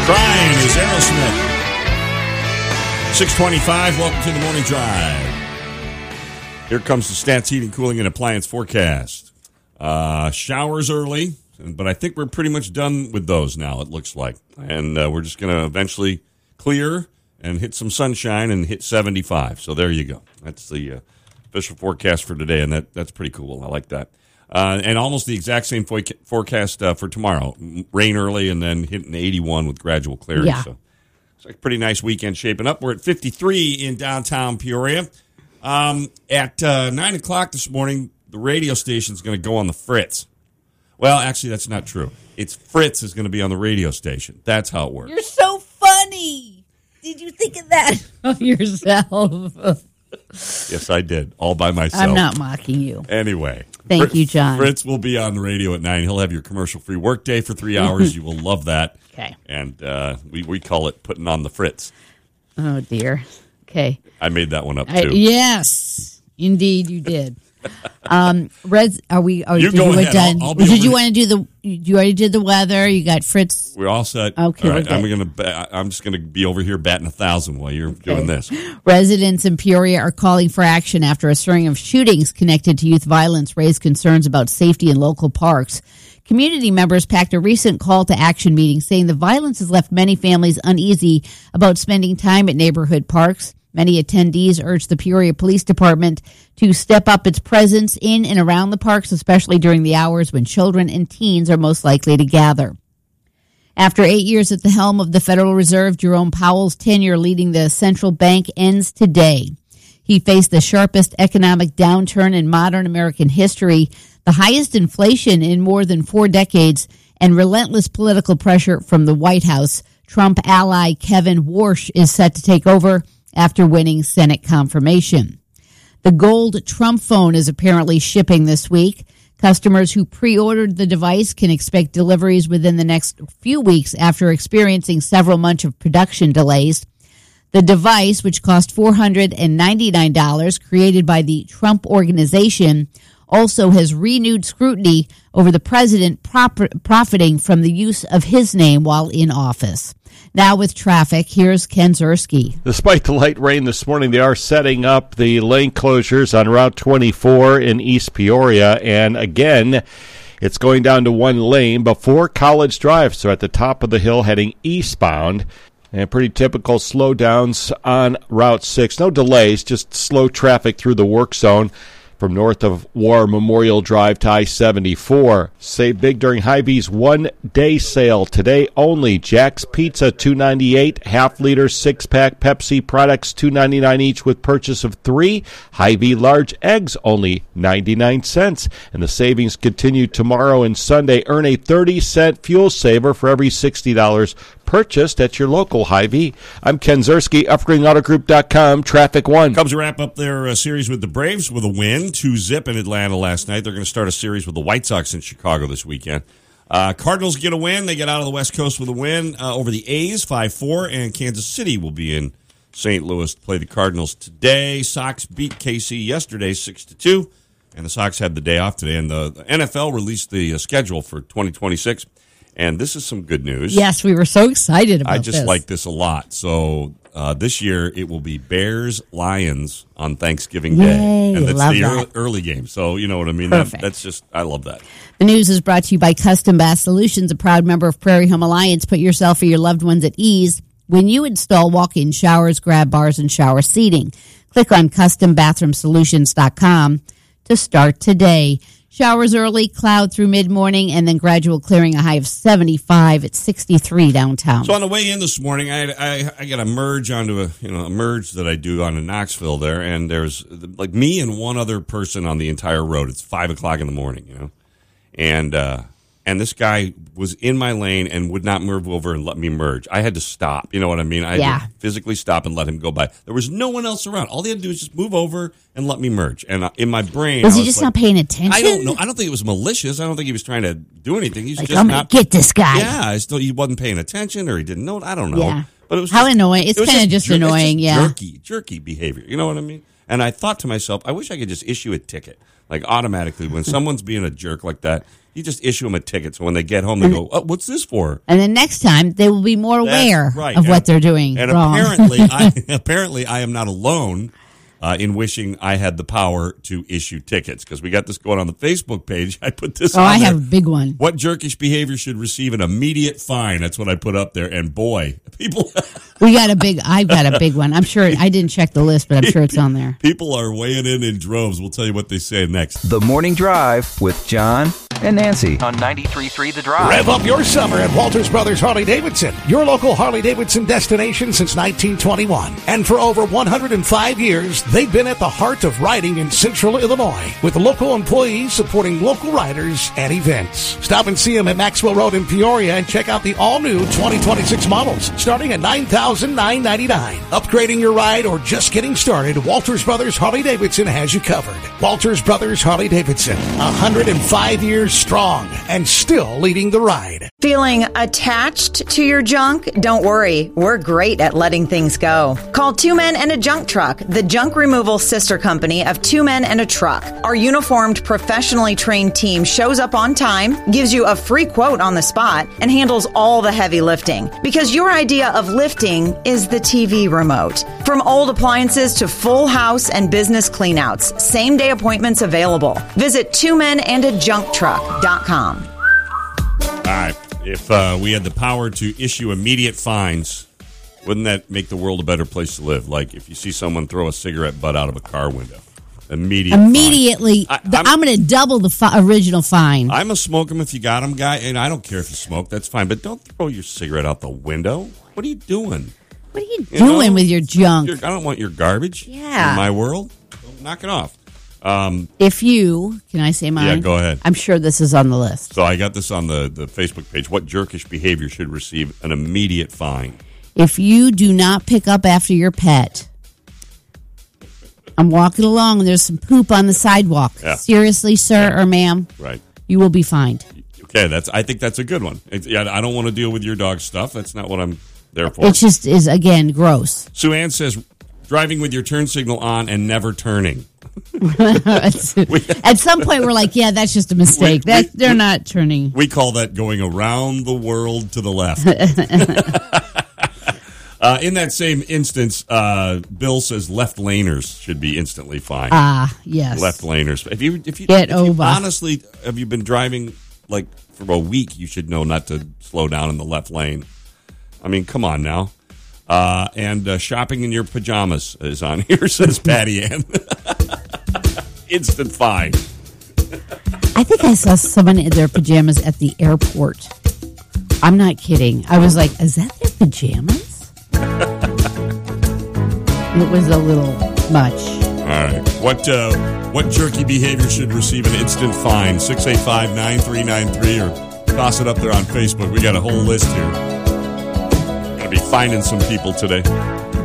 Crying is Aerosmith. 6:25, welcome to the Morning Drive. Here comes the Stats Heating, Cooling, and Appliance forecast. Showers early, but I think we're pretty much done with those now, it looks like. And we're just going to eventually clear and hit some sunshine and hit 75. So there you go. That's the official forecast for today, and that's pretty cool. I like that. And almost the exact same forecast for tomorrow. Rain early and then hitting 81 with gradual clearing. Yeah. So it's like a pretty nice weekend shaping up. We're at 53 in downtown Peoria. At 9 o'clock this morning, the radio station is going to go on the Fritz. Well, actually, that's not true. It's Fritz is going to be on the radio station. That's how it works. You're so funny. Did you think of that of yourself? Yes, I did. All by myself. I'm not mocking you. Anyway. Thank you, John. Fritz will be on the radio at 9. He'll have your commercial-free workday for 3 hours. You will love that. Okay. And we call it putting on the Fritz. Oh, dear. Okay. I made that one up, too. Yes, indeed you did. Reds, are we? You go ahead. Done? I'll be Did you want to do the? You already did the weather. You got Fritz. We're all set. Okay, all right, we're I'm just gonna be over here batting 1,000 while you're doing this. Residents in Peoria are calling for action after a string of shootings connected to youth violence raised concerns about safety in local parks. Community members packed a recent call to action meeting saying the violence has left many families uneasy about spending time at neighborhood parks. Many attendees urged the Peoria Police Department to step up its presence in and around the parks, especially during the hours when children and teens are most likely to gather. After 8 years at the helm of the Federal Reserve, Jerome Powell's tenure leading the central bank ends today. He faced the sharpest economic downturn in modern American history, the highest inflation in more than 4 decades, and relentless political pressure from the White House. Trump ally Kevin Warsh is set to take over after winning Senate confirmation. The gold Trump phone is apparently shipping this week. Customers who pre-ordered the device can expect deliveries within the next few weeks after experiencing several months of production delays. The device, which cost $499, created by the Trump Organization, also has renewed scrutiny over the president profiting from the use of his name while in office. Now with traffic, here's Ken Zerski. Despite the light rain this morning, they are setting up the lane closures on Route 24 in East Peoria. And again, it's going down to one lane before College Drive. So at the top of the hill heading eastbound. And pretty typical slowdowns on Route 6. No delays, just slow traffic through the work zone from north of War Memorial Drive to I-74. Save big during Hy-Vee's one-day sale. Today only. Jack's Pizza, $2.98. Half-liter, six-pack Pepsi products, $2.99 each with purchase of 3. Hy-Vee large eggs, only 99 cents. And the savings continue tomorrow and Sunday. Earn a 30-cent fuel saver for every $60 purchased at your local Hy-Vee. I'm Ken Zerski, upgradingautogroup.com, Traffic 1. Cubs wrap up their series with the Braves with a win, 2-0 in Atlanta last night. They're going to start a series with the White Sox in Chicago this weekend. Cardinals get a win. They get out of the West Coast with a win over the A's, 5-4, and Kansas City will be in St. Louis to play the Cardinals today. Sox beat KC yesterday, 6-2, and the Sox had the day off today. And the NFL released the schedule for 2026. And this is some good news. Yes, we were so excited about this. I just like this a lot. So this year it will be Bears-Lions on Thanksgiving Day. And that's the early game. So you know what I mean? That's just, I love that. The news is brought to you by Custom Bath Solutions, a proud member of Prairie Home Alliance. Put yourself or your loved ones at ease when you install walk-in showers, grab bars, and shower seating. Click on CustomBathroomSolutions.com to start today. Showers early, cloud through mid-morning, and then gradual clearing, a high of 75 at 63 downtown. So on the way in this morning, I got a merge onto a merge that I do on in Knoxville there, and there's like me and one other person on the entire road. It's 5 o'clock in the morning, and this guy was in my lane and would not move over and let me merge. I had to stop. You know what I mean? I had to physically stop and let him go by. There was no one else around. All he had to do was just move over and let me merge. And in my brain, was he just not paying attention? I don't know. I don't think it was malicious. I don't think he was trying to do anything. He's like, just I'm going to get this guy. Yeah, he wasn't paying attention or he didn't know. I don't know. Yeah. But it was how annoying. It's kind of just annoying, jerky behavior. You know what I mean? And I thought to myself, I wish I could just issue a ticket, like automatically when someone's being a jerk like that. You just issue them a ticket, so when they get home, they go, "Oh, what's this for?" And then next time, they will be more aware of what they're doing and wrong. apparently, I am not alone in wishing I had the power to issue tickets, because we got this going on the Facebook page. I put this on I there. have a big one. What jerkish behavior should receive an immediate fine? That's what I put up there. And boy, people... I've got a big one. I'm sure, I didn't check the list, but I'm sure it's on there. People are weighing in droves. We'll tell you what they say next. The Morning Drive with John and Nancy on 93.3 The Drive. Rev up your summer at Walters Brothers Harley-Davidson, your local Harley-Davidson destination since 1921. And for over 105 years, they've been at the heart of riding in Central Illinois, with local employees supporting local riders and events. Stop and see them at Maxwell Road in Peoria and check out the all-new 2026 models, starting at $9,999. Upgrading your ride or just getting started, Walters Brothers Harley-Davidson has you covered. Walters Brothers Harley-Davidson, 105 years strong and still leading the ride. Feeling attached to your junk? Don't worry, we're great at letting things go. Call Two Men and a Junk Truck, the junk removal sister company of Two Men and a Truck. Our uniformed, professionally trained team shows up on time, gives you a free quote on the spot, and handles all the heavy lifting. Because your idea of lifting is the TV remote. From old appliances to full house and business cleanouts, same-day appointments available. Visit twomenandajuncktruck.com. All right. If we had the power to issue immediate fines, wouldn't that make the world a better place to live? Like if you see someone throw a cigarette butt out of a car window. Immediately. I'm going to double the original fine. I'm a smoke 'em if you got 'em guy, and I don't care if you smoke. That's fine. But don't throw your cigarette out the window. What are you doing? What are you doing with your junk? I don't want your garbage in my world. Knock it off. Can I say mine? Yeah, go ahead. I'm sure this is on the list. So I got this on the Facebook page. What jerkish behavior should receive an immediate fine? If you do not pick up after your pet, I'm walking along and there's some poop on the sidewalk. Yeah. Seriously, sir or ma'am? Right. You will be fined. Okay, I think that's a good one. I don't want to deal with your dog's stuff. That's not what I'm there for. It just is, again, gross. Sue Ann says, driving with your turn signal on and never turning. At some point, we're like, yeah, that's just a mistake. They're not turning. We call that going around the world to the left. In that same instance, Bill says left laners should be instantly fined. Yes. Left laners. If you honestly, have you been driving like for a week, you should know not to slow down in the left lane. I mean, come on now. And shopping in your pajamas is on here, says Patty Ann. Instant fine. I think I saw someone in their pajamas at the airport. I'm not kidding. I was like, is that their pajamas? It was a little much. All right. What jerky behavior should receive an instant fine? 685-9393 or toss it up there on Facebook. We got a whole list here. Going to be fining some people today.